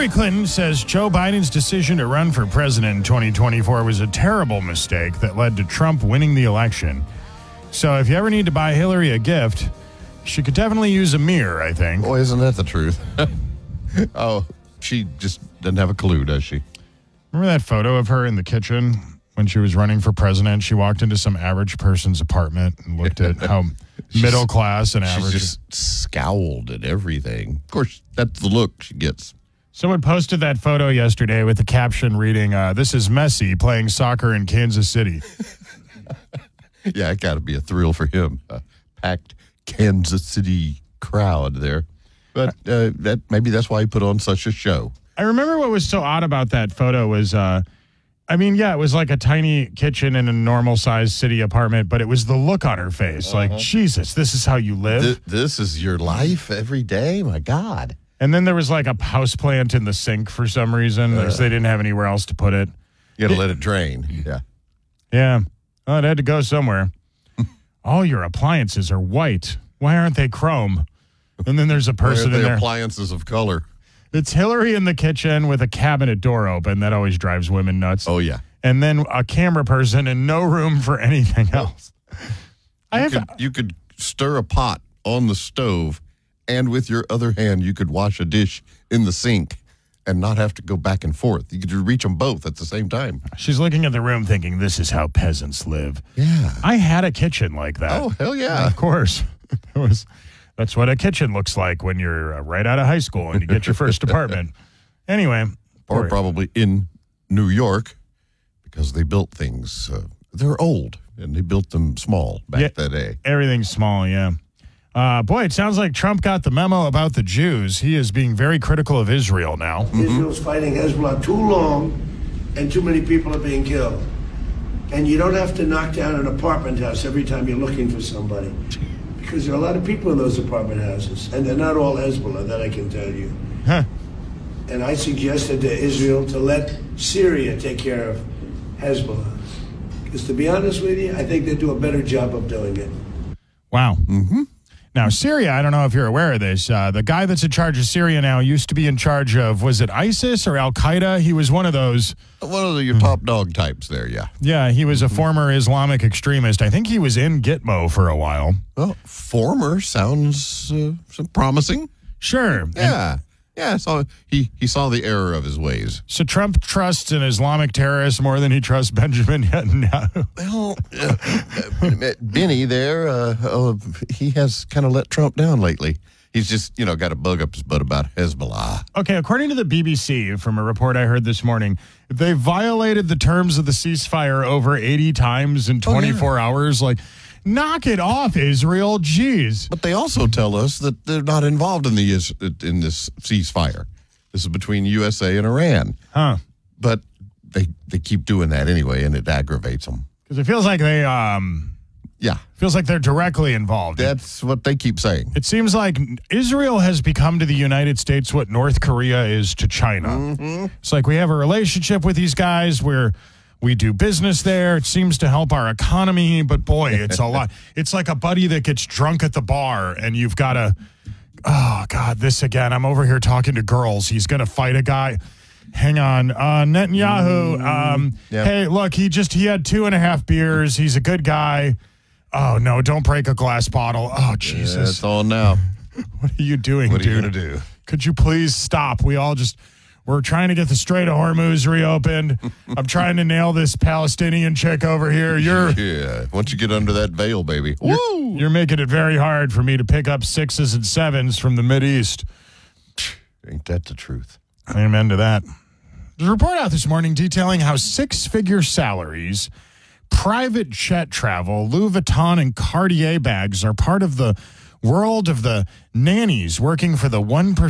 Hillary Clinton says Joe Biden's decision to run for president in 2024 was a terrible mistake that led to Trump winning the election. So if you ever need to buy Hillary a gift, she could definitely use a mirror, I think. Boy, isn't that the truth? Oh, she just doesn't have a clue, does she? Remember that photo of her in the kitchen when she was running for president? She walked into some average person's apartment and looked at how middle class and average. She's just scowled at everything. Of course, that's the look she gets. Someone posted that photo yesterday with the caption reading, "This is Messi playing soccer in Kansas City." Yeah, it got to be a thrill for him. A packed Kansas City crowd there. But maybe that's why he put on such a show. I remember what was so odd about that photo was, it was like a tiny kitchen in a normal-sized city apartment, but it was the look on her face. Like, Jesus, this is how you live? This is your life every day? My God. And then there was like a houseplant in the sink for some reason. They didn't have anywhere else to put it. You got to let it drain. Yeah. Yeah. Well, it had to go somewhere. All your appliances are white. Why aren't they chrome? And then there's a person in there. Appliances of color. It's Hillary in the kitchen with a cabinet door open. That always drives women nuts. Oh, yeah. And then a camera person and no room for anything else. You could stir a pot on the stove, and with your other hand, you could wash a dish in the sink and not have to go back and forth. You could reach them both at the same time. She's looking at the room thinking, this is how peasants live. Yeah. I had a kitchen like that. Oh, hell yeah. Of course. That's what a kitchen looks like when you're right out of high school and you get your first apartment. Anyway. Or probably in New York, because they built things. They're old, and they built them small back that day. Everything's small, yeah. Boy, it sounds like Trump got the memo about the Jews. He is being very critical of Israel now. Israel's fighting Hezbollah too long, and too many people are being killed. And you don't have to knock down an apartment house every time you're looking for somebody. Because there are a lot of people in those apartment houses, and they're not all Hezbollah, that I can tell you. Huh. And I suggested to Israel to let Syria take care of Hezbollah. Because to be honest with you, I think they do a better job of doing it. Wow. Mm-hmm. Now, Syria, I don't know if you're aware of this. The guy that's in charge of Syria now used to be in charge of, was it ISIS or Al-Qaeda? He was one of those. One of your top dog types there, yeah. Yeah, he was a former Islamic extremist. I think he was in Gitmo for a while. Well, former sounds promising. Sure. Yeah. Yeah, so he saw the error of his ways. So Trump trusts an Islamic terrorist more than he trusts Benjamin Netanyahu. Well, Benny there, he has kind of let Trump down lately. He's just, got a bug up his butt about Hezbollah. Okay, according to the BBC, from a report I heard this morning, they violated the terms of the ceasefire over 80 times in 24 hours. Like, knock it off, Israel. Jeez. But they also tell us that they're not involved in this ceasefire. This is between USA and Iran. Huh. But they keep doing that anyway, and it aggravates them. Because it feels like they, feels like they're directly involved. That's what they keep saying. It seems like Israel has become to the United States what North Korea is to China. Mm-hmm. It's like we have a relationship with these guys where we do business there. It seems to help our economy, but boy, it's a lot. It's like a buddy that gets drunk at the bar and you've got to, oh God, this again. I'm over here talking to girls. He's going to fight a guy. Hang on. Netanyahu. Hey, look, he had 2.5 beers. He's a good guy. Oh no, don't break a glass bottle. Oh Jesus. Yeah, it's on now. What are you doing, dude? What are you going to do? Could you please stop? We're trying to get the Strait of Hormuz reopened. I'm trying to nail this Palestinian chick over here. Yeah, once you get under that veil, baby. You're making it very hard for me to pick up 6s and 7s from the Mideast. Ain't that the truth? Amen to that. There's a report out this morning detailing how 6-figure salaries, private jet travel, Louis Vuitton, and Cartier bags are part of the world of the nannies working for the 1%.